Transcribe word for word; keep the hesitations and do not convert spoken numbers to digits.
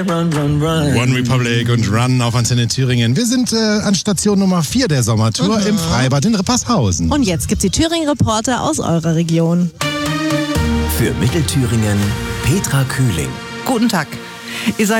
Run, run, run. One Republic und Run auf Antenne Thüringen. Wir sind äh, an Station Nummer vier der Sommertour mhm. im Freibad in Rippershausen. Und jetzt gibt's die Thüringen-Reporter aus eurer Region. Für Mittelthüringen Petra Kühling. Guten Tag. Ihr seid